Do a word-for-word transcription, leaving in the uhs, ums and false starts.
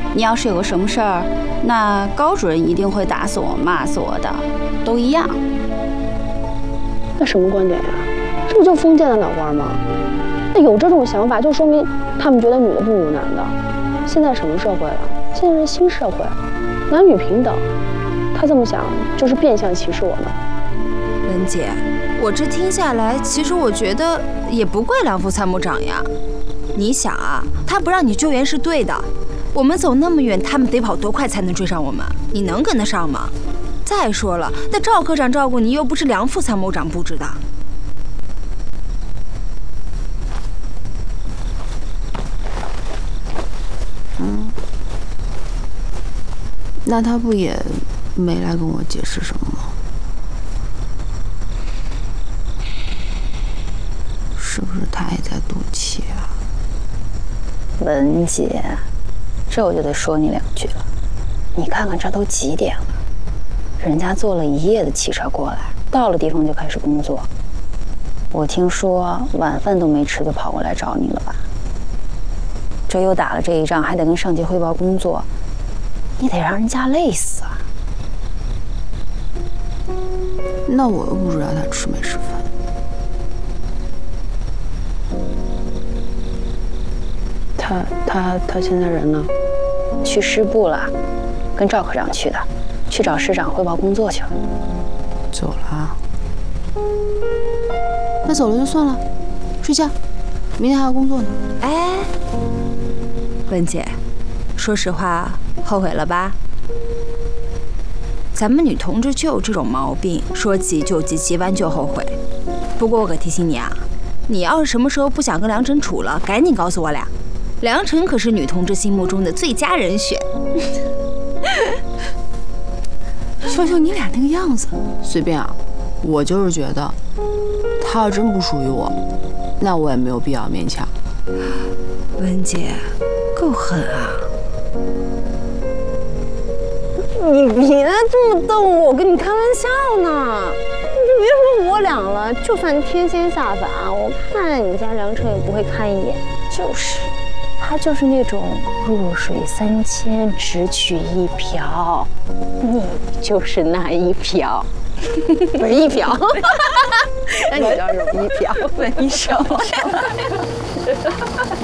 你要是有个什么事儿，那高主任一定会打死我、骂死我的，都一样。 那什么观点呀？这不就封建的脑瓜吗？那有这种想法，就说明他们觉得女的不如男的。现在什么社会了？现在是新社会，男女平等。他这么想，就是变相歧视我们。 文姐，我这听下来，其实我觉得也不怪梁副参谋长呀。你想啊，他不让你救援是对的。我们走那么远，他们得跑多快才能追上我们？你能跟得上吗？再说了，那赵科长照顾你，又不是梁副参谋长布置的。 嗯，那他不也没来跟我解释什么吗？是不是他也在赌气啊？ 文姐，这我就得说你两句了。你看看这都几点了，人家坐了一夜的汽车过来，到了地方就开始工作。我听说晚饭都没吃就跑过来找你了吧？这又打了这一仗，还得跟上级汇报工作，你得让人家累死啊！ 那我又不知道他吃没吃饭。 他他他现在人呢？ 去师部了，跟赵科长去的，去找师长汇报工作去了。 走了啊？那走了就算了，睡觉，明天还要工作呢。 哎，文姐，说实话，后悔了吧？咱们女同志就有这种毛病，说急就急，急完就后悔。不过我可提醒你啊，你要是什么时候不想跟梁晨处了，赶紧告诉我俩。梁晨可是女同志心目中的最佳人选。 秀秀，你俩那个样子，随便啊。我就是觉得，他要真不属于我，那我也没有必要勉强。 文姐，够狠啊！ 你别这么逗我，我跟你开玩笑呢。你就别说我俩了，就算天仙下凡，我看你家梁晨也不会看一眼。 就是，他就是那种弱水三千，只取一瓢。你就是那一瓢，不是一瓢。那你叫什么？一瓢，文手。